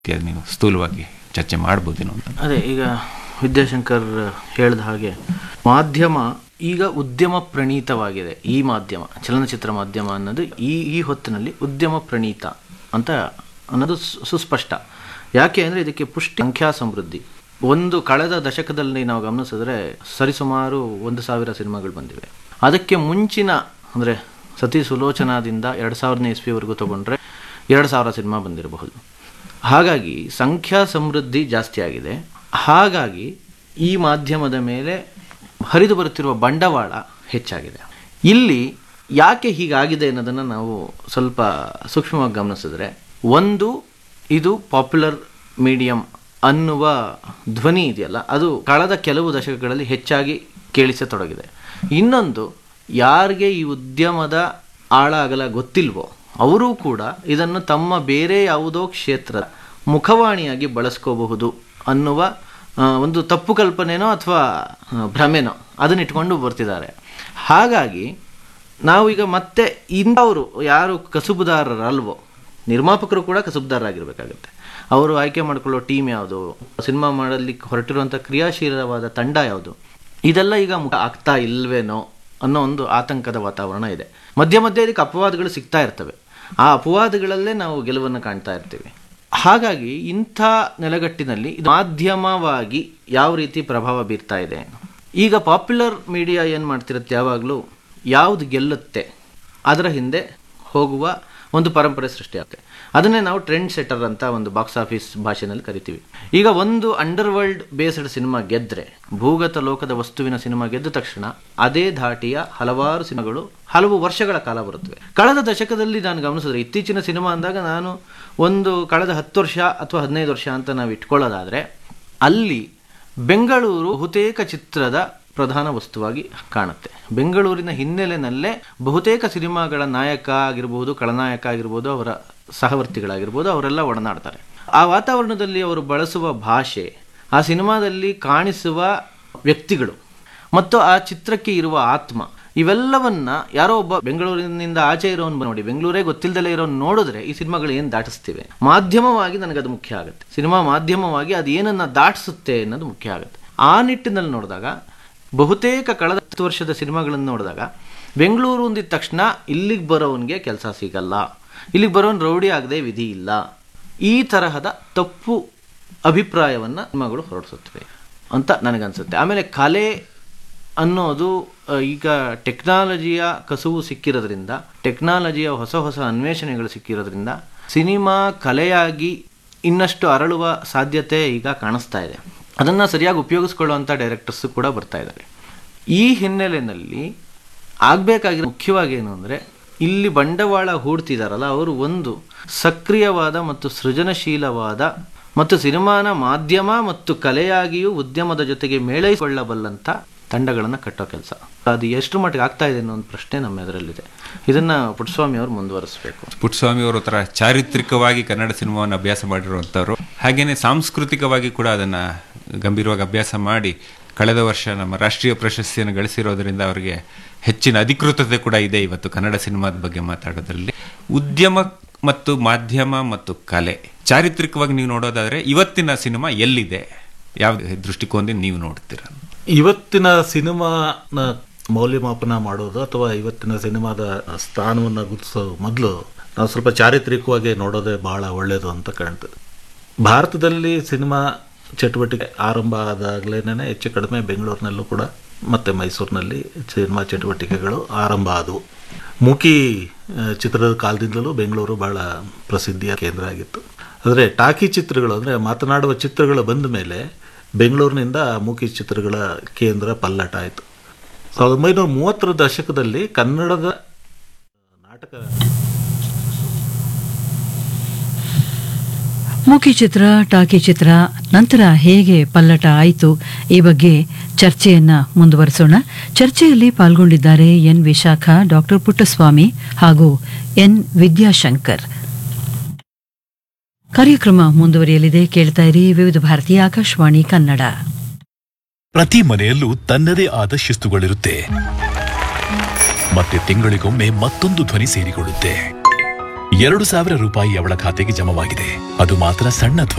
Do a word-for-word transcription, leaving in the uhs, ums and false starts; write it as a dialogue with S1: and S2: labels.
S1: ನೀವು ಸ್ಥೂಲವಾಗಿ ಚರ್ಚೆ ಮಾಡ್ಬೋದೇನೋ ಅಂತ.
S2: ಅದೇ ಈಗ ವಿದ್ಯಾಶಂಕರ್ ಹೇಳಿದ ಹಾಗೆ ಮಾಧ್ಯಮ ಈಗ ಉದ್ಯಮ ಪ್ರಣೀತವಾಗಿದೆ. ಈ ಮಾಧ್ಯಮ ಚಲನಚಿತ್ರ ಮಾಧ್ಯಮ ಅನ್ನೋದು ಈ ಈ ಹೊತ್ತಿನಲ್ಲಿ ಉದ್ಯಮ ಪ್ರಣೀತ ಅಂತ ಅನ್ನೋದು ಸುಸ್ಪಷ್ಟ. ಯಾಕೆ ಅಂದರೆ ಇದಕ್ಕೆ ಪುಷ್ಟಿ ಸಂಖ್ಯಾ ಸಮೃದ್ಧಿ. ಒಂದು ಕಳೆದ ದಶಕದಲ್ಲಿ ನಾವು ಗಮನಿಸಿದ್ರೆ ಸರಿಸುಮಾರು ಒಂದು ಸಾವಿರ ಸಿನಿಮಾಗಳು ಬಂದಿವೆ. ಅದಕ್ಕೆ ಮುಂಚಿನ ಅಂದರೆ ಸತಿ ಸುಲೋಚನಾದಿಂದ ಎರಡು ಸಾವಿರನೇ ಇಸ್ವಿವರೆಗೂ ತಗೊಂಡ್ರೆ ಎರಡು ಸಾವಿರ ಸಿನಿಮಾ ಬಂದಿರಬಹುದು. ಹಾಗಾಗಿ ಸಂಖ್ಯಾ ಸಮೃದ್ಧಿ ಜಾಸ್ತಿ ಆಗಿದೆ. ಹಾಗಾಗಿ ಈ ಮಾಧ್ಯಮದ ಮೇಲೆ ಹರಿದು ಬರುತ್ತಿರುವ ಬಂಡವಾಳ ಹೆಚ್ಚಾಗಿದೆ. ಇಲ್ಲಿ ಯಾಕೆ ಹೀಗಾಗಿದೆ ಅನ್ನೋದನ್ನು ನಾವು ಸ್ವಲ್ಪ ಸೂಕ್ಷ್ಮವಾಗಿ ಗಮನಿಸಿದ್ರೆ, ಒಂದು ಇದು ಪಾಪ್ಯುಲರ್ ಮೀಡಿಯಂ ಅನ್ನುವ ಧ್ವನಿ ಇದೆಯಲ್ಲ, ಅದು ಕಳೆದ ಕೆಲವು ದಶಕಗಳಲ್ಲಿ ಹೆಚ್ಚಾಗಿ ಕೇಳಿಸತೊಡಗಿದೆ. ಇನ್ನೊಂದು, ಯಾರಿಗೆ ಈ ಉದ್ಯಮದ ಆಳ ಅಗಲ ಗೊತ್ತಿಲ್ವೋ ಅವರೂ ಕೂಡ ಇದನ್ನು ತಮ್ಮ ಬೇರೆ ಯಾವುದೋ ಕ್ಷೇತ್ರದ ಮುಖವಾಣಿಯಾಗಿ ಬಳಸ್ಕೋಬಹುದು ಅನ್ನುವ ಒಂದು ತಪ್ಪು ಕಲ್ಪನೆನೋ ಅಥವಾ ಭ್ರಮೆನೋ ಅದನ್ನಿಟ್ಕೊಂಡು ಬರ್ತಿದ್ದಾರೆ. ಹಾಗಾಗಿ ನಾವೀಗ ಮತ್ತೆ ಇಂಥವರು ಯಾರು ಕಸುಬುದಾರರಲ್ವೋ, ನಿರ್ಮಾಪಕರು ಕೂಡ ಕಸುಬುದಾರರಾಗಿರ್ಬೇಕಾಗತ್ತೆ. ಅವರು ಆಯ್ಕೆ ಮಾಡಿಕೊಳ್ಳೋ ಟೀಮ್ ಯಾವುದು, ಸಿನಿಮಾ ಮಾಡಲಿಕ್ಕೆ ಹೊರಟಿರುವಂಥ ಕ್ರಿಯಾಶೀಲವಾದ ತಂಡ ಯಾವುದು, ಇದೆಲ್ಲ ಈಗ ಮುಖ ಆಗ್ತಾ ಇಲ್ವೇನೋ ಅನ್ನೋ ಒಂದು ಆತಂಕದ ವಾತಾವರಣ ಇದೆ. ಮಧ್ಯ ಮಧ್ಯೆ ಇದಕ್ಕೆ ಅಪವಾದಗಳು ಸಿಗ್ತಾ ಇರ್ತವೆ. ಆ ಅಪವಾದಗಳಲ್ಲೇ ನಾವು ಗೆಲುವನ್ನು ಕಾಣ್ತಾ ಇರ್ತೀವಿ. ಹಾಗಾಗಿ ಇಂಥ ನೆಲೆಗಟ್ಟಿನಲ್ಲಿ ಮಾಧ್ಯಮವಾಗಿ ಯಾವ ರೀತಿ ಪ್ರಭಾವ ಬೀರ್ತಾ ಇದೆ. ಈಗ ಪಾಪ್ಯುಲರ್ ಮೀಡಿಯಾ ಏನು ಮಾಡ್ತಿರುತ್ತೆ, ಯಾವಾಗಲೂ ಯಾವುದು ಗೆಲ್ಲುತ್ತೆ ಅದರ ಹಿಂದೆ ಹೋಗುವ ಒಂದು ಪರಂಪರೆ ಸೃಷ್ಟಿಯಾಗುತ್ತೆ. ಅದನ್ನೇ ನಾವು ಟ್ರೆಂಡ್ ಸೆಟರ್ ಅಂತ ಒಂದು ಬಾಕ್ಸ್ ಆಫೀಸ್ ಭಾಷೆಯಲ್ಲಿ ಕರಿತೀವಿ. ಈಗ ಒಂದು ಅಂಡರ್ ವರ್ಲ್ಡ್ ಬೇಸ್ಡ್ ಸಿನಿಮಾ ಗೆದ್ದರೆ, ಭೂಗತ ಲೋಕದ ವಸ್ತುವಿನ ಸಿನಿಮಾ ಗೆದ್ದ ತಕ್ಷಣ ಅದೇ ಧಾಟಿಯ ಹಲವಾರು ಸಿನಿಮಾಗಳು ಹಲವು ವರ್ಷಗಳ ಕಾಲ ಬರುತ್ತವೆ. ಕಳೆದ ದಶಕದಲ್ಲಿ ನಾನು ಗಮನಿಸಿದ್ರೆ, ಇತ್ತೀಚಿನ ಸಿನಿಮಾ ಅಂದಾಗ ನಾನು ಒಂದು ಕಳೆದ ಹತ್ತು ವರ್ಷ ಅಥವಾ ಹದಿನೈದು ವರ್ಷ ಅಂತ ನಾವು ಇಟ್ಕೊಳ್ಳೋದಾದರೆ, ಅಲ್ಲಿ ಬೆಂಗಳೂರು ಬಹುತೇಕ ಚಿತ್ರದ ಪ್ರಧಾನ ವಸ್ತುವಾಗಿ ಕಾಣುತ್ತೆ. ಬೆಂಗಳೂರಿನ ಹಿನ್ನೆಲೆಯಲ್ಲೇ ಬಹುತೇಕ ಸಿನಿಮಾಗಳ ನಾಯಕ ಆಗಿರ್ಬೋದು, ಖಳನಾಯಕ ಆಗಿರ್ಬೋದು, ಅವರ ಸಹವರ್ತಿಗಳಾಗಿರ್ಬೋದು, ಅವರೆಲ್ಲ ಒಡನಾಡ್ತಾರೆ. ಆ ವಾತಾವರಣದಲ್ಲಿ ಅವರು ಬಳಸುವ ಭಾಷೆ, ಆ ಸಿನಿಮಾದಲ್ಲಿ ಕಾಣಿಸುವ ವ್ಯಕ್ತಿಗಳು ಮತ್ತು ಆ ಚಿತ್ರಕ್ಕೆ ಇರುವ ಆತ್ಮ, ಇವೆಲ್ಲವನ್ನ ಯಾರೋ ಒಬ್ಬ ಬೆಂಗಳೂರಿನಿಂದ ಆಚೆ ಇರೋನ್ ನೋಡಿ, ಬೆಂಗಳೂರೇ ಗೊತ್ತಿಲ್ಲದಲೇ ಇರೋನ್ ನೋಡಿದ್ರೆ ಈ ಸಿನಿಮಾಗಳು ಏನು ದಾಟಿಸ್ತಿವೆ. ಮಾಧ್ಯಮವಾಗಿ ನನಗದು ಮುಖ್ಯ ಆಗುತ್ತೆ. ಸಿನಿಮಾ ಮಾಧ್ಯಮವಾಗಿ ಅದು ಏನನ್ನ ದಾಟಿಸುತ್ತೆ ಅನ್ನೋದು ಮುಖ್ಯ ಆಗುತ್ತೆ. ಆ ನಿಟ್ಟಿನಲ್ಲಿ ನೋಡಿದಾಗ, ಬಹುತೇಕ ಕಳೆದ ಹತ್ತು ವರ್ಷದ ಸಿನಿಮಾಗಳನ್ನು ನೋಡಿದಾಗ, ಬೆಂಗಳೂರು ಅಂದಿದ ತಕ್ಷಣ ಇಲ್ಲಿಗೆ ಬರೋವನಿಗೆ ಕೆಲಸ ಸಿಗಲ್ಲ, ಇಲ್ಲಿಗೆ ಬರೋನ್ ರೌಡಿ ಆಗದೆ ವಿಧಿ ಇಲ್ಲ, ಈ ತರಹದ ತಪ್ಪು ಅಭಿಪ್ರಾಯವನ್ನು ಸಿನಿಮಾಗಳು ಹೊರಡಿಸುತ್ತವೆ ಅಂತ ನನಗನ್ಸುತ್ತೆ. ಆಮೇಲೆ ಕಲೆ ಅನ್ನೋದು ಈಗ ಟೆಕ್ನಾಲಜಿಯ ಕಸುವು ಸಿಕ್ಕಿರೋದ್ರಿಂದ, ಟೆಕ್ನಾಲಜಿಯ ಹೊಸ ಹೊಸ ಅನ್ವೇಷಣೆಗಳು ಸಿಕ್ಕಿರೋದ್ರಿಂದ ಸಿನಿಮಾ ಕಲೆಯಾಗಿ ಇನ್ನಷ್ಟು ಅರಳುವ ಸಾಧ್ಯತೆ ಈಗ ಕಾಣಿಸ್ತಾ ಇದೆ. ಅದನ್ನು ಸರಿಯಾಗಿ ಉಪಯೋಗಿಸ್ಕೊಳ್ಳುವಂಥ ಡೈರೆಕ್ಟರ್ಸ್ ಕೂಡ ಬರ್ತಾ ಇದ್ದಾರೆ. ಈ ಹಿನ್ನೆಲೆಯಲ್ಲಿ ಆಗಬೇಕಾಗಿರೋ ಮುಖ್ಯವಾಗಿ ಏನು ಅಂದರೆ, ಇಲ್ಲಿ ಬಂಡವಾಳ ಹೂಡ್ತಿದಾರಲ್ಲ ಅವರು ಒಂದು ಸಕ್ರಿಯವಾದ ಮತ್ತು ಸೃಜನಶೀಲವಾದ ಮತ್ತು ಸಿನಿಮಾನ ಮಾಧ್ಯಮ ಮತ್ತು ಕಲೆಯಾಗಿಯೂ ಉದ್ಯಮದ ಜೊತೆಗೆ ಮೇಳೈಸಿಕೊಳ್ಳಬಲ್ಲಂಥ ತಂಡಗಳನ್ನು ಕಟ್ಟೋ ಕೆಲಸ. ಅದು ಎಷ್ಟು ಮಟ್ಟಿಗೆ ಆಗ್ತಾ ಇದೆ ಅನ್ನೋ ಒಂದು ಪ್ರಶ್ನೆ ನಮ್ಮ ಎದುರಲ್ಲಿದೆ. ಇದನ್ನು ಪುಟ್ಟಸ್ವಾಮಿ ಅವರು ಮುಂದುವರಿಸಬೇಕು.
S1: ಪುಟ್ಟಸ್ವಾಮಿ ಅವರು ಥರ ಚಾರಿತ್ರಿಕವಾಗಿ ಕನ್ನಡ ಸಿನಿಮಾವನ್ನು ಅಭ್ಯಾಸ ಮಾಡಿರುವಂಥವ್ರು, ಹಾಗೆಯೇ ಸಾಂಸ್ಕೃತಿಕವಾಗಿ ಕೂಡ ಅದನ್ನು ಗಂಭೀರವಾಗಿ ಅಭ್ಯಾಸ ಮಾಡಿ ಕಳೆದ ವರ್ಷ ನಮ್ಮ ರಾಷ್ಟ್ರೀಯ ಪ್ರಶಸ್ತಿಯನ್ನು ಗಳಿಸಿರೋದರಿಂದ ಅವರಿಗೆ ಹೆಚ್ಚಿನ ಅಧಿಕೃತತೆ ಕೂಡ ಇದೆ ಇವತ್ತು ಕನ್ನಡ ಸಿನಿಮಾದ ಬಗ್ಗೆ ಮಾತಾಡೋದ್ರಲ್ಲಿ. ಉದ್ಯಮ ಮತ್ತು ಮಾಧ್ಯಮ ಮತ್ತು ಕಲೆ ಚಾರಿತ್ರಿಕವಾಗಿ ನೀವು ನೋಡೋದಾದರೆ ಇವತ್ತಿನ ಸಿನಿಮಾ ಎಲ್ಲಿದೆ, ಯಾವ ದೃಷ್ಟಿಕೋನದಿಂದ ನೀವು ನೋಡ್ತೀರ?
S3: ಇವತ್ತಿನ ಸಿನಿಮಾನ ಮೌಲ್ಯಮಾಪನ ಮಾಡೋದು ಅಥವಾ ಇವತ್ತಿನ ಸಿನಿಮಾದ ಸ್ಥಾನವನ್ನು ಗುರುತಿಸೋ ಮೊದಲು ನಾವು ಸ್ವಲ್ಪ ಚಾರಿತ್ರಿಕವಾಗಿ ನೋಡೋದೇ ಬಹಳ ಒಳ್ಳೆಯದು ಅಂತ ಕಾಣ್ತದೆ. ಭಾರತದಲ್ಲಿ ಸಿನಿಮಾ ಚಟುವಟಿಕೆ ಆರಂಭ ಆದಾಗಲೇ ಹೆಚ್ಚು ಕಡಿಮೆ ಬೆಂಗಳೂರಿನಲ್ಲೂ ಕೂಡ ಮತ್ತು ಮೈಸೂರಿನಲ್ಲಿ ಸಿನಿಮಾ ಚಟುವಟಿಕೆಗಳು ಆರಂಭ ಆದವು. ಮೂಕಿ ಚಿತ್ರದ ಕಾಲದಿಂದಲೂ ಬೆಂಗಳೂರು ಬಹಳ ಪ್ರಸಿದ್ಧಿಯ ಕೇಂದ್ರ ಆಗಿತ್ತು. ಆದರೆ ಟಾಕಿ ಚಿತ್ರಗಳು ಅಂದರೆ ಮಾತನಾಡುವ ಚಿತ್ರಗಳು ಬಂದ ಮೇಲೆ ಬೆಂಗಳೂರಿನಿಂದ ಮೂಕಿ ಚಿತ್ರಗಳ ಕೇಂದ್ರ ಪಲ್ಲಟ ಆಯಿತು. ಸಾವಿರದ ಒಂಬೈನೂರ ಮೂವತ್ತರ ದಶಕದಲ್ಲಿ ಕನ್ನಡದ ನಾಟಕ
S4: ಮೂಕಿ ಚಿತ್ರ, ಟಾಕಿ ಚಿತ್ರ ನಂತರ ಹೇಗೆ ಪಲ್ಲಟ ಆಯಿತು ಈ ಬಗ್ಗೆ ಚರ್ಚೆಯನ್ನ ಮುಂದುವರಿಸೋಣ. ಚರ್ಚೆಯಲ್ಲಿ ಪಾಲ್ಗೊಂಡಿದ್ದಾರೆ ಎನ್ ವಿಶಾಖ, ಡಾಕ್ಟರ್ ಪುಟ್ಟಸ್ವಾಮಿ ಹಾಗೂ ಎನ್ ವಿದ್ಯಾಶಂಕರ್. ಕಾರ್ಯಕ್ರಮ ಮುಂದುವರಿಯಲಿದೆ. ಕೇಳ್ತಾ ಇರಿ ವಿವಿಧ ಭಾರತೀಯ ಆಕಾಶವಾಣಿ ಕನ್ನಡ.
S5: ಪ್ರತಿ ಮನೆಯಲ್ಲೂ ತನ್ನದೇ ಆದ ಶಿಸ್ತುಗಳಿರುತ್ತೆ. ಮತ್ತೆ ತಿಂಗಳಿಗೊಮ್ಮೆ ಮತ್ತೊಂದು ಧ್ವನಿ ಸೇರಿಕೊಳ್ಳುತ್ತೆ. ಎರಡು ಸಾವಿರ ರೂಪಾಯಿ ಅವಳ ಖಾತೆಗೆ ಜಮವಾಗಿದೆ. ಅದು ಮಾತ್ರ ಸಣ್ಣ ಧ್ವನಿ.